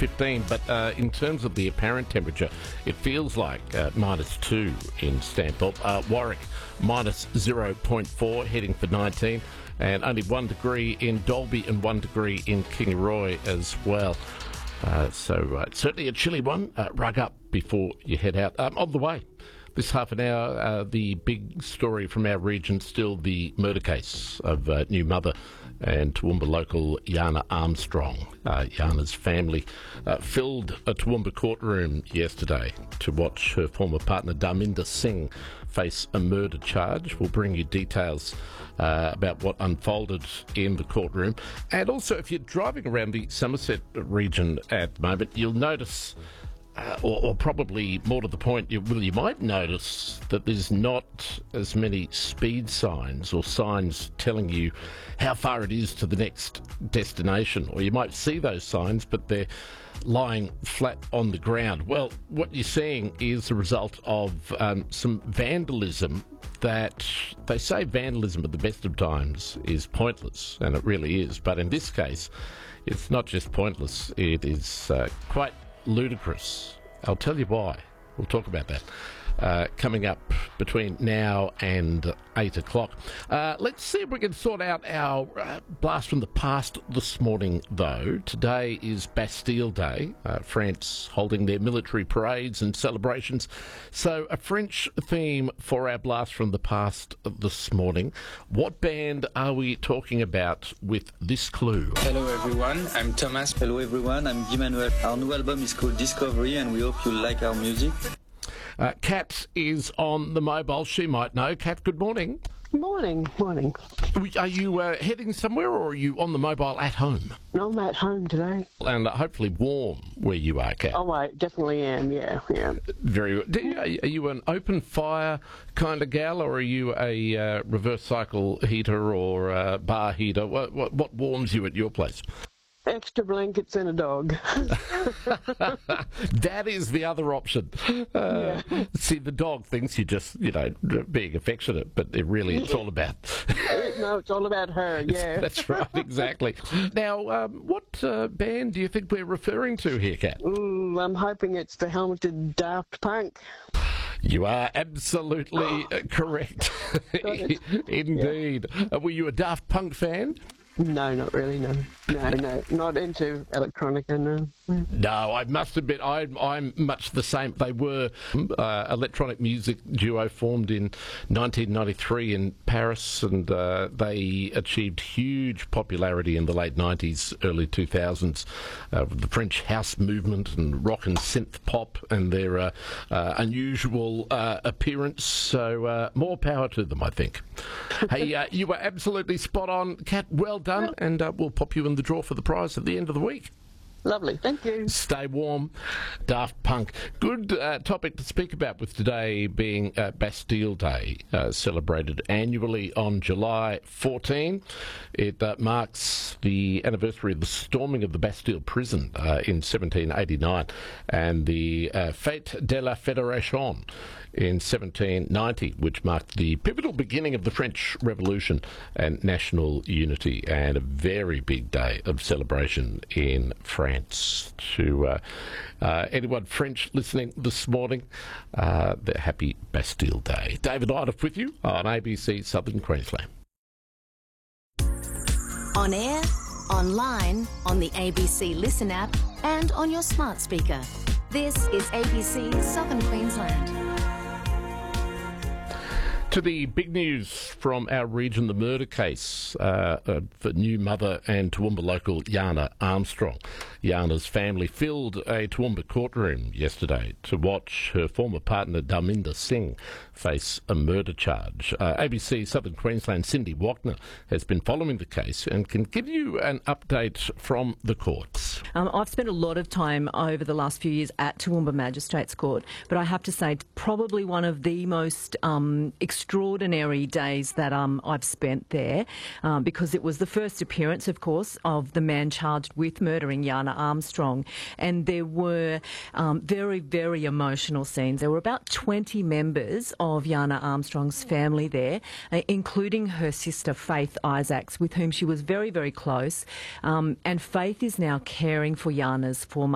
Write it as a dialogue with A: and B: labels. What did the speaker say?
A: -15, but in terms of the apparent temperature, it feels like -2 in Stanthorpe. Warwick, -0.4, heading for 19, and only 1 degree in Dalby and 1 degree in Kingaroy as well. So certainly a chilly one. Rug up before you head out. On the way, this half an hour, the big story from our region, still the murder case of new mother and Toowoomba local Yana Armstrong. Yana's family filled a Toowoomba courtroom yesterday to watch her former partner Dharminder Singh face a murder charge. We'll bring you details about what unfolded in the courtroom. And also, if you're driving around the Somerset region at the moment, you'll notice, or probably more to the point, you might notice that there's not as many speed signs or signs telling you how far it is to the next destination. Or you might see those signs, but they're lying flat on the ground. Well, what you're seeing is the result of some vandalism that they say vandalism at the best of times is pointless, and it really is. But in this case, it's not just pointless, it is quite ludicrous. I'll tell you why. We'll talk about that coming up between now and 8 o'clock. Let's see if we can sort out our blast from the past this morning, though. Today is Bastille Day, France holding their military parades and celebrations. So a French theme for our blast from the past this morning. What band are we talking about with this clue?
B: Hello everyone, I'm Thomas.
C: Hello everyone, I'm Guy Manuel. Our new album is called Discovery and we hope you like our music.
A: Kat is on the mobile. She might know. Kat, good morning.
D: Morning.
A: Are you heading somewhere, or are you on the mobile at home?
D: No, I'm at home today.
A: And hopefully warm where you are, Kat.
D: Oh, I definitely am, yeah.
A: Very good. Are you an open fire kind of gal, or are you a reverse cycle heater or a bar heater? What warms you at your place?
D: Extra blankets and a dog.
A: That is the other option. See, the dog thinks you're just, being affectionate, but it's all about...
D: No, it's all about her, yeah.
A: That's right, exactly. Now, what band do you think we're referring to here, Kat?
D: I'm hoping it's the helmeted Daft Punk.
A: You are absolutely correct. Indeed.
D: Yeah.
A: Were you a Daft Punk fan?
D: No, not really, no. No, not into electronica, no.
A: No, I must admit, I'm much the same. They were electronic music duo formed in 1993 in Paris, and they achieved huge popularity in the late 90s, early 2000s, with the French house movement and rock and synth pop and their unusual appearance. So more power to them, I think. Hey, you were absolutely spot on, Kat. Well done, and we'll pop you in the draw for the prize at the end of the week.
D: Lovely, thank you.
A: Stay warm, Daft Punk. Good topic to speak about, with today being Bastille Day, celebrated annually on July 14. It marks the anniversary of the storming of the Bastille prison in 1789 and the Fête de la Fédération in 1790, which marked the pivotal beginning of the French Revolution and national unity, and a very big day of celebration in France. To anyone French listening this morning, the happy Bastille Day. David Idle with you on ABC Southern Queensland.
E: On air, online, on the ABC Listen app, and on your smart speaker. This is ABC Southern Queensland.
A: To the big news from our region, the murder case for new mother and Toowoomba local Yana Armstrong. Yana's family filled a Toowoomba courtroom yesterday to watch her former partner Dharminder Singh face a murder charge. ABC Southern Queensland Cindy Wachner has been following the case and can give you an update from the courts.
F: I've spent a lot of time over the last few years at Toowoomba Magistrates Court, but I have to say probably one of the most extraordinary days that I've spent there, because it was the first appearance, of course, of the man charged with murdering Yana Armstrong, and there were very, very emotional scenes. There were about 20 members of Yana Armstrong's family there, including her sister Faith Isaacs, with whom she was very, very close, and Faith is now caring for Yana's former